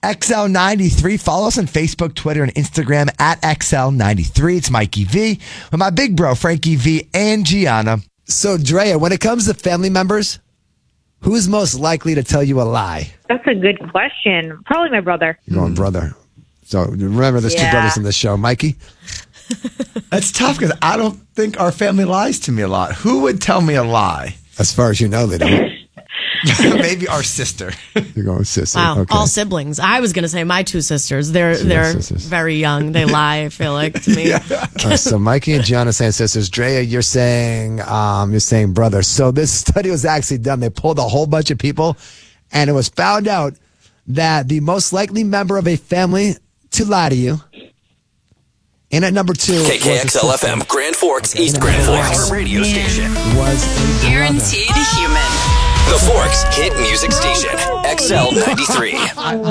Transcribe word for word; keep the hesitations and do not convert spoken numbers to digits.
X L ninety-three. Follow us on Facebook, Twitter, and Instagram at X L ninety-three. It's Mikey V with my big bro, Frankie V, and Gianna. So, Drea, when it comes to family members, who's most likely to tell you a lie? That's a good question. Probably my brother. You're going brother. So remember, there's Yeah. two brothers in this show. Mikey? That's tough because I don't think our family lies to me a lot. Who would tell me a lie? As far as you know, they don't. Maybe our sister. You're going sister. Wow, Okay. all siblings. I was going to say my two sisters. They're Two they're sisters. very young. They lie, I feel like, to me. All right, so Mikey and Gianna saying sisters. Drea, you're saying um, you're saying brother. So this study was actually done. They pulled a whole bunch of people, and it was found out that the most likely member of a family to lie to you. And at number two, K K X L F M, Grand Forks, East Grand Forks. Radio station. Was a brother. Guaranteed human. The Forks Hit Music Station. X L ninety-three.